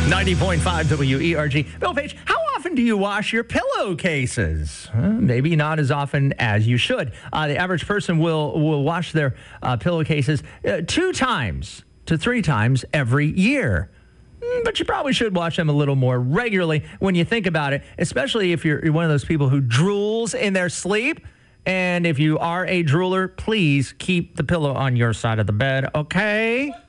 90.5 WERG. Bill Page, how often do you wash your pillowcases? Maybe not as often as you should. The average person will wash their pillowcases 2 times to 3 times every year. But you probably should wash them a little more regularly when you think about it, especially if you're one of those people who drools in their sleep. And if you are a drooler, please keep the pillow on your side of the bed, okay?